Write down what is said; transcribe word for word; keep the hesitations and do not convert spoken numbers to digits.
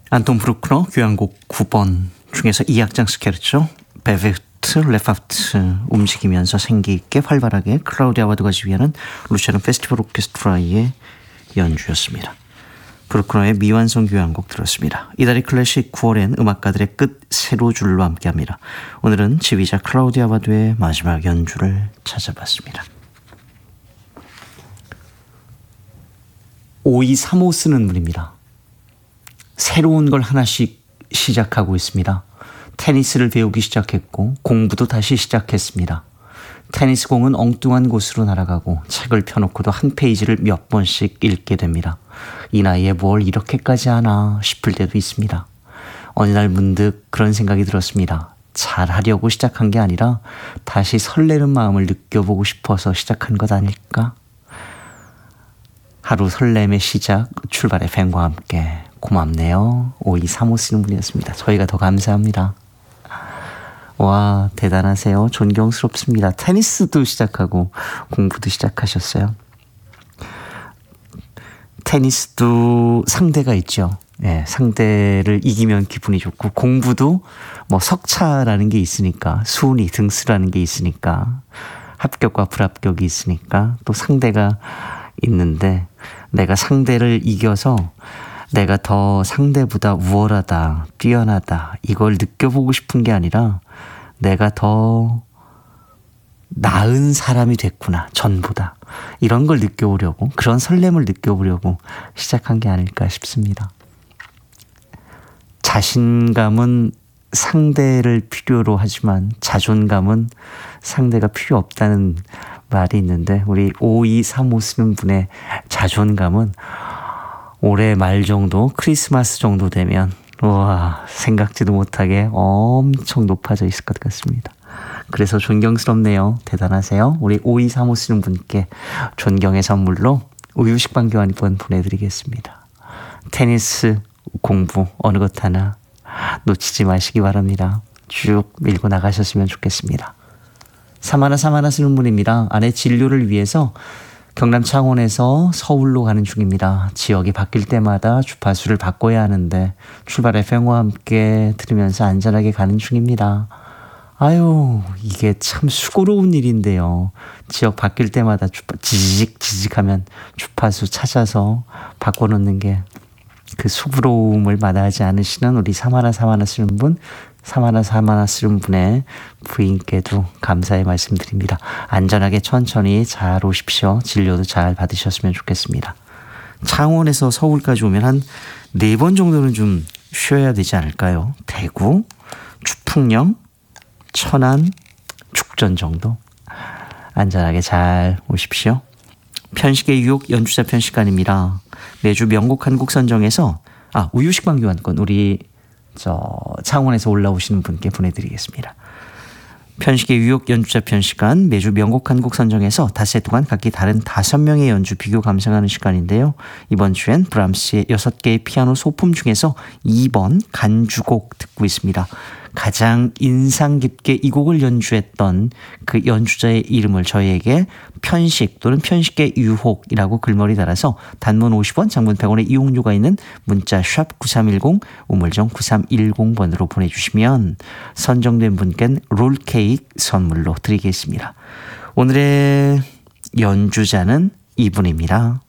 안톤 브루크너 교향곡 구 번 중에서 이 악장 스케르초 베베트 레파트 움직이면서 생기있게 활발하게 클라우디아 와드가 지휘하는 루시아는 페스티벌 오케스트라의 연주였습니다. 브루크너의 미완성 교향곡 들었습니다. 이달의 클래식 구월엔 음악가들의 끝 세로줄로 함께합니다. 오늘은 지휘자 클라우디아 와드의 마지막 연주를 찾아봤습니다. 오이삼오 쓰는 분입니다. 새로운 걸 하나씩 시작하고 있습니다. 테니스를 배우기 시작했고 공부도 다시 시작했습니다. 테니스 공은 엉뚱한 곳으로 날아가고 책을 펴놓고도 한 페이지를 몇 번씩 읽게 됩니다. 이 나이에 뭘 이렇게까지 하나 싶을 때도 있습니다. 어느 날 문득 그런 생각이 들었습니다. 잘하려고 시작한 게 아니라 다시 설레는 마음을 느껴보고 싶어서 시작한 것 아닐까? 하루 설렘의 시작, 출발의 팬과 함께 고맙네요. 오이삼오 쓰는 분이었습니다. 저희가 더 감사합니다. 와, 대단하세요. 존경스럽습니다. 테니스도 시작하고 공부도 시작하셨어요. 테니스도 상대가 있죠. 네, 상대를 이기면 기분이 좋고 공부도 뭐 석차라는 게 있으니까 순위, 등수라는 게 있으니까 합격과 불합격이 있으니까 또 상대가 있는데 내가 상대를 이겨서 내가 더 상대보다 우월하다, 뛰어나다 이걸 느껴보고 싶은 게 아니라 내가 더 나은 사람이 됐구나, 전보다. 이런 걸 느껴보려고, 그런 설렘을 느껴보려고 시작한 게 아닐까 싶습니다. 자신감은 상대를 필요로 하지만 자존감은 상대가 필요 없다는 말이 있는데 우리 오이삼오 쓰는 분의 자존감은 올해 말 정도, 크리스마스 정도 되면 와, 생각지도 못하게 엄청 높아져 있을 것 같습니다. 그래서 존경스럽네요. 대단하세요. 우리 오이삼오 쓰는 분께 존경의 선물로 우유 식빵 교환권 보내드리겠습니다. 테니스 공부 어느 것 하나 놓치지 마시기 바랍니다. 쭉 밀고 나가셨으면 좋겠습니다. 사마나 사마나 쓰는 분입니다. 아내 진료를 위해서 경남 창원에서 서울로 가는 중입니다. 지역이 바뀔 때마다 주파수를 바꿔야 하는데 출발 에프엠과 함께 들으면서 안전하게 가는 중입니다. 아유, 이게 참 수고로운 일인데요. 지역 바뀔 때마다 주파, 지직 지직하면 주파수 찾아서 바꿔놓는 게 그 수고로움을 마다하지 않으시는 우리 사마나 사마나 쓰는 분, 사마나 사마나 쓰는 분의 부인께도 감사의 말씀드립니다. 안전하게 천천히 잘 오십시오. 진료도 잘 받으셨으면 좋겠습니다. 창원에서 서울까지 오면 한 네 번 정도는 좀 쉬어야 되지 않을까요? 대구, 주풍령, 천안, 죽전 정도. 안전하게 잘 오십시오. 편식의 유혹 연주자 편 시간입니다. 매주 명곡 한 곡 선정해서 아 우유 식빵 교환권 우리 저 창원에서 올라오시는 분께 보내드리겠습니다. 편식의 유혹 연주자 편 시간 매주 명곡 한 곡 선정해서 닷새 동안 각기 다른 다섯 명의 연주 비교 감상하는 시간인데요. 이번 주엔 브람스의 여섯 개의 피아노 소품 중에서 이 번 간주곡 듣고 있습니다. 가장 인상 깊게 이 곡을 연주했던 그 연주자의 이름을 저희에게 편식 또는 편식의 유혹이라고 글머리 달아서 단문 오십 원, 장문 백 원의 이용료가 있는 문자 샵 구삼일공, 우물정 구삼일공 번으로 보내주시면 선정된 분께는 롤케이크 선물로 드리겠습니다. 오늘의 연주자는 이분입니다.